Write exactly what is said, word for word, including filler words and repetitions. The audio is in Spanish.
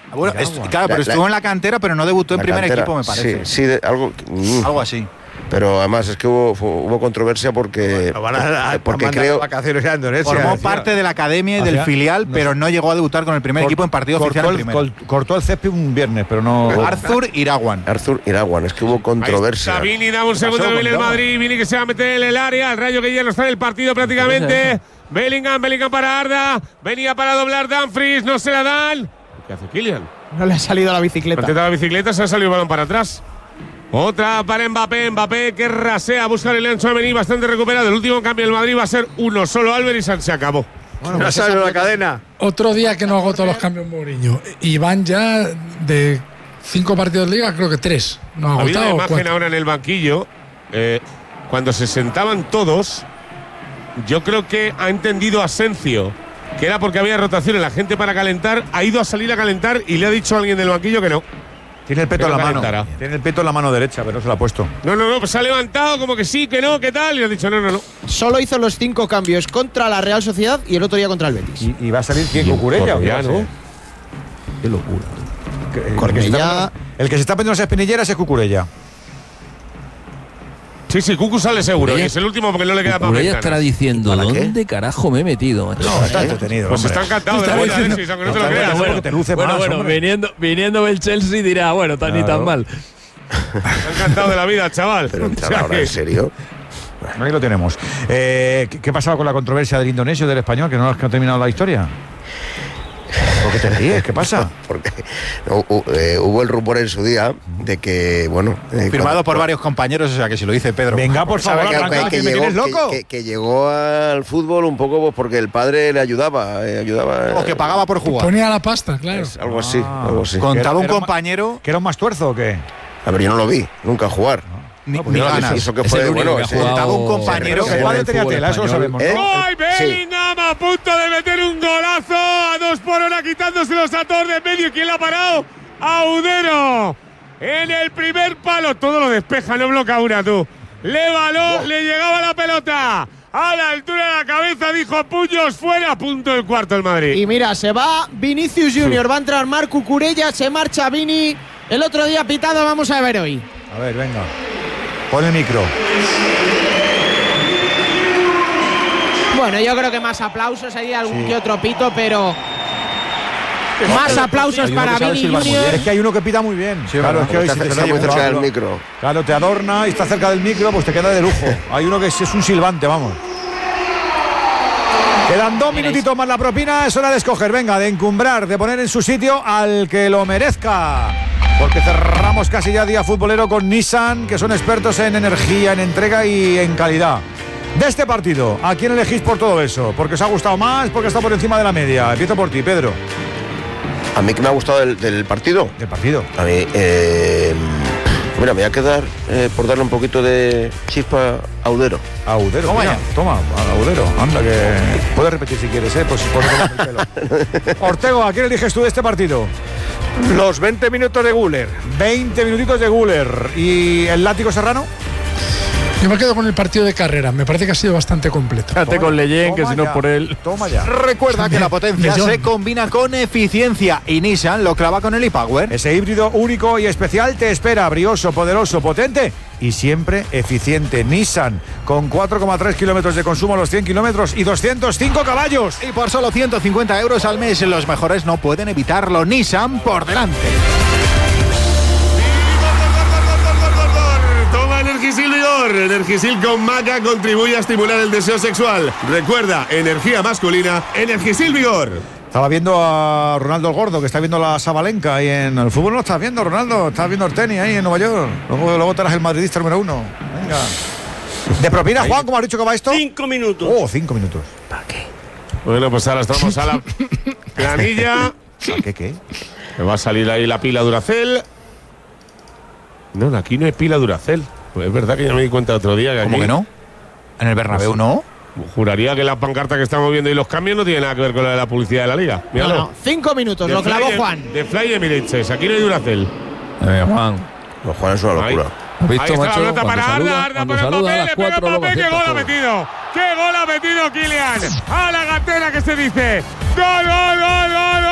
Bueno, es, claro, pero estuvo en la cantera, pero no debutó en primer cantera, equipo, me parece. Sí, sí de, algo, mm, algo así. Pero además es que hubo, hubo controversia porque, bueno, van a, a, porque a creo vacaciones a Indonesia, formó decía. parte de la academia y Hacia, del filial, no pero sé. no llegó a debutar con el primer Cort, equipo en partido cortó oficial en el, primera. Cortó el césped un viernes, pero no. Arthur Irawan. Arthur Irawan, es que hubo controversia. Vini, da un segundo que viene el Madrid. Vini que se va a meter en el área. El Rayo que ya no está en el partido prácticamente. Bellingham, Bellingham para Arda. Venía para doblar Dumfries, no se la dan. ¿Qué hace Kylian? No le ha salido la bicicleta. Antes de la bicicleta se ha salido el balón para atrás. Otra para Mbappé, Mbappé que rasea, busca el Leandro Tchouaméni, bastante recuperado. El último cambio del Madrid va a ser uno solo, Álvarez, y se acabó. Bueno, no sale la cadena. Otro día que no agotó los cambios Mourinho. Y van ya de cinco partidos de liga, creo que tres. No ha Ha habido agotado. una imagen cuatro. ahora en el banquillo. Eh, cuando se sentaban todos, yo creo que ha entendido Asencio que era porque había rotación en la gente para calentar. Ha ido a salir a calentar y le ha dicho a alguien del banquillo que no. Tiene el peto Que en no la mano. calentara. Tiene el peto en la mano derecha, pero no se lo ha puesto. No, no, no, pues se ha levantado como que sí, que no, que tal. Y le ha dicho no, no, no. Solo hizo los cinco cambios contra la Real Sociedad y el otro día contra el Betis. ¿Y, y va a salir quién? ¿Cucurella o qué va a ¿no? ser? Qué locura. El que, Cornellá. se está, el que se está poniendo las espinilleras es Cucurella. Sí, sí, Cucu sale seguro. Cucurella- Y es el último porque no le queda para Cucurella estará diciendo, ¿Para qué? ¿dónde carajo me he metido, macho? No, está entretenido. Pues hombre. está encantado de la Está vida, diciendo- Alexis, aunque no No, te lo está creas. bueno, Bueno, porque te luce bueno, más, bueno, hombre. viniendo, viniendo el Chelsea dirá, bueno, tan ni Claro. tan mal. Está encantado de la vida, chaval. Pero O entrar sea ahora, que- ¿en serio? Ahí lo tenemos. Eh, ¿qué, ¿Qué ha pasado con la controversia del indonesio y del español? Que no has terminado la historia. ¿Por qué te ríes? ¿Qué pasa? Porque no, hu- eh, hubo el rumor en su día de que, bueno… eh, Firmado cuando- por varios compañeros, o sea que si lo dice Pedro. Venga, por ¿sabe favor, que, arranca, que que me llegó, tienes loco. que- que- que llegó al fútbol un poco pues, porque el padre le ayudaba, eh, ayudaba O que pagaba por jugar. Ponía la pasta, claro. es algo así, Ah. algo así. Contaba un Era- era compañero ¿Que era un más tuerzo o qué? A ver, yo no lo vi, nunca jugar. ni, pues ni yo lo vi, ganas. Eso que Es fue, el único bueno, que ha ese- jugado- Contaba un compañero Que que el jugaba padre el tenía fútbol tela, eso lo español. sabemos, ¿Eh? ¿no? ¡Ay, Bellingham a punto de meter un golazo! A dos por hora quitándoselos a todos de medio. ¿Quién la ha parado? ¡Audero! En el primer palo. Todo lo despeja, no bloquea una tú. Le baló, le llegaba la pelota. A la altura de la cabeza dijo puños fuera. A punto del cuarto el Madrid. Y mira, se va Vinicius Junior, va a entrar Marc Cucurella, se marcha Vini. El otro día pitado, vamos a ver hoy. A ver, venga. Pon el micro. Bueno, yo creo que más aplausos, hay algún Sí. que otro pito, pero más aplausos Hay uno para que sabe Vini silbar muy Junior. Es que hay uno que pita muy bien. claro, es que hoy está, si te está se muy oye cerca del mucho, micro. Claro, te adorna y está cerca del micro, pues te queda de lujo. Hay uno que es, es un silbante, vamos. Quedan dos minutitos más la propina, es hora de escoger, venga, de encumbrar, de poner en su sitio al que lo merezca. Porque cerramos casi ya día futbolero con Nissan, que son expertos en energía, en entrega y en calidad. De este partido, ¿a quién elegís por todo eso? ¿Porque os ha gustado más? ¿Porque está por encima de la media? Empiezo por ti, Pedro. A mí que me ha gustado del, del partido. Del partido. A mí, eh, mira, me voy a quedar eh, por darle un poquito de chispa a Audero. Audero, Toma mira, ya. toma, Audero, anda que… Puedes repetir si quieres, ¿eh? Pues por el pelo. Ortego, ¿a quién eliges tú de este partido? Los veinte minutos de Güler. veinte minutitos de Güler. ¿Y el látigo serrano? Yo me quedo con el partido de carrera. Me parece que ha sido bastante completo. Quédate con Leyen, que Toma si no ya, por él. Toma ya. Recuerda que la potencia Millón. se combina con eficiencia y Nissan lo clava con el e-Power. Ese híbrido único y especial te espera, brioso, poderoso, potente y siempre eficiente. Nissan, con cuatro coma tres kilómetros de consumo a los cien kilómetros y doscientos cinco caballos. Y por solo ciento cincuenta euros al mes, los mejores no pueden evitarlo. Nissan por delante. Toma Energisil Vigor. Energisil con maca contribuye a estimular el deseo sexual. Recuerda, energía masculina, Energisil Vigor. Estaba viendo a Ronaldo el Gordo, que está viendo la Sabalenka ahí en el fútbol. No estás viendo, Ronaldo. Estás viendo el tenis ahí en Nueva York. Luego, luego te harás el madridista número uno. Venga. ¿De propina, Juan, como has dicho que va esto? Cinco minutos. Oh, cinco minutos. Bueno, pues ahora estamos a la planilla. ¿Qué, qué? Me va a salir ahí la pila Duracell. No, aquí no hay pila Duracell. Pues es verdad que ya me di cuenta otro día que ¿Cómo aquí- que no? ¿En el Bernabéu no? Juraría que la pancarta que estamos viendo y los cambios no tienen nada que ver con la de la publicidad de la liga. No, Míralo. no, cinco minutos, De lo clavó Fly- Juan. De Fly Emirates. Aquí no hay Duracell. Eh, Juan, Lo Juan es una Ahí. locura. ¿has Ahí visto, está macho? la pelota Cuando para saluda, Arda, Arda cuando para saluda a Mbappé, las le pega cuatro, luego Mbappé, qué acierta gol ha todo. metido, qué gol ha metido Kylian, a la gatera que se dice, gol, gol, gol, gol,